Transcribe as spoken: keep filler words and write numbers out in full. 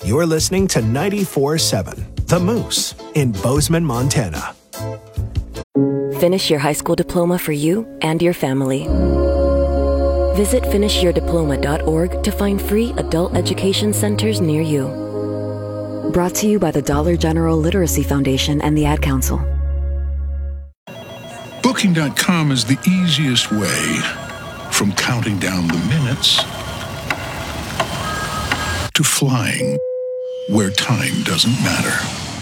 You're listening to ninety-four point seven The Moose in Bozeman, Montana. Finish your high school diploma for you and your family. Visit finish your diploma dot org to find free adult education centers near you. Brought to you by the Dollar General Literacy Foundation and the Ad Council. Booking dot com is the easiest way from counting down the minutes to flying where time doesn't matter.